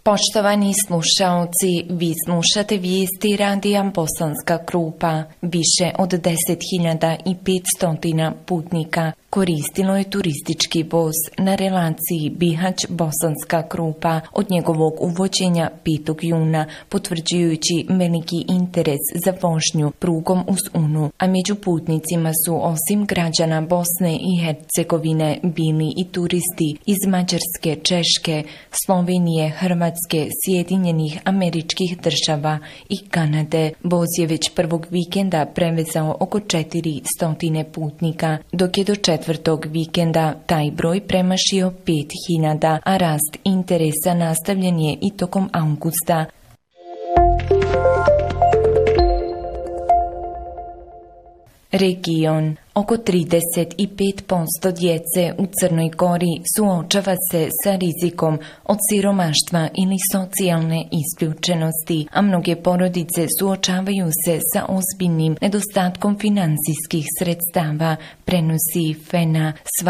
Poštovani slušaoci, vi slušate vijesti radija Bosanska Krupa. Više od 10.500 putnika koristilo je turistički voz na relaciji Bihać-Bosanska Krupa od njegovog uvođenja 5. juna, potvrđujući veliki interes za vožnju prugom uz Unu, a među putnicima su osim građana Bosne i Hercegovine bili i turisti iz Mađarske, Češke, Slovenije, Hrvatske, Sjedinjenih Američkih Država i Kanade. Voz je već prvog vikenda prevezao oko 400 putnika, dok je do četvrtog vikenda taj broj premašio 5.000, a rast interesa nastavljen je i tokom avgusta. Region. Oko 35% djece u Crnoj Gori suočava se sa rizikom od siromaštva ili socijalne isključenosti, a mnoge porodice suočavaju se sa ozbiljnim nedostatkom finansijskih sredstava, prenosi FENA.